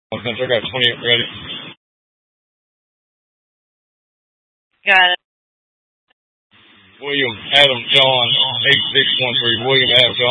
Since I got 28 ready. Got it. William Adam John 8613. William Adam John.